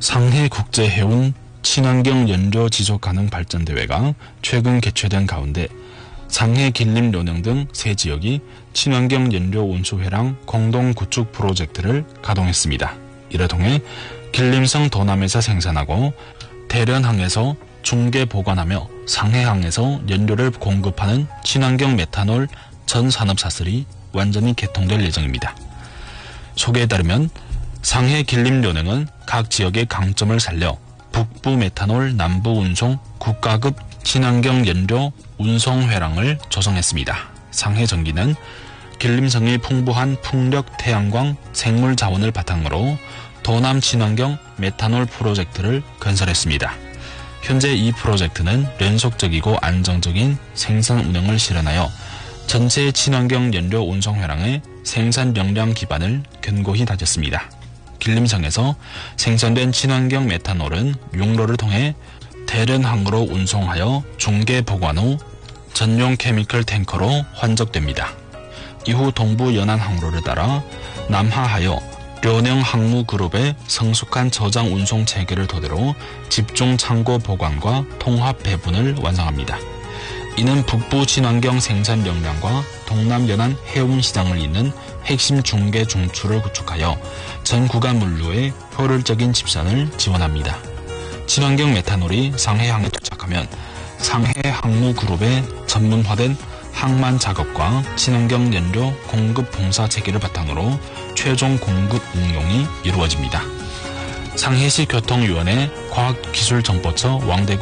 상해국제해운 친환경 연료 지속 가능 발전 대회가 최근 개최된 가운데 상해, 길림, 료寧등 세 지역이 친환경 연료 운수회랑 공동 구축 프로젝트를 가동했습니다. 이를 통해 길림성 도남에서 생산하고 대련항에서 중개 보관하며 상해항에서 연료를 공급하는 친환경 메탄올 전 산업사슬이 완전히 개통될 예정입니다. 소개에 따르면 상해, 길림, 료寧은 각 지역의 강점을 살려 북부 메탄올 남부 운송 국가급 친환경 연료 운송회랑을 조성했습니다. 상해 전기는 길림성의 풍부한 풍력, 태양광, 생물 자원을 바탕으로 도남 친환경 메탄올 프로젝트를 건설했습니다. 현재 이 프로젝트는 연속적이고 안정적인 생산 운영을 실현하여 전체 친환경 연료 운송회랑의 생산 역량 기반을 견고히 다졌습니다. 길림성에서 생산된 친환경 메탄올은 육로를 통해 대련항으로 운송하여 중개 보관 후 전용 케미컬 탱커로 환적됩니다. 이후 동부 연안 항로를 따라 남하하여 료寧항무그룹의 성숙한 저장 운송 체계를 토대로 집중 창고 보관과 통합 배분을 완성합니다. 이는 북부 친환경 생산 역량과 동남 연안 해운 시장을 잇는 핵심 중개 중추를 구축하여 전 구간 물류의 효율적인 집산을 지원합니다. 친환경 메탄올이 상해항에 도착하면 상해항무그룹의 전문화된 항만 작업과 친환경 연료 공급 봉사 체계를 바탕으로 최종 공급 운용이 이루어집니다. 상해시 교통위원회 과학기술정보처 왕대구